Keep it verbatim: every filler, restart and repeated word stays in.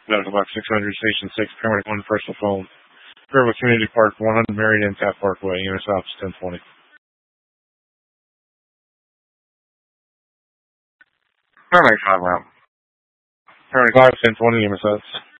Medical Box six hundred, Station six, Paramedic one, personal phone. Riverwood Community Park, one hundred Marion and Tap Parkway, U S Ops ten twenty. Paramedic five route. Paramedic five, ten twenty, U S Ops.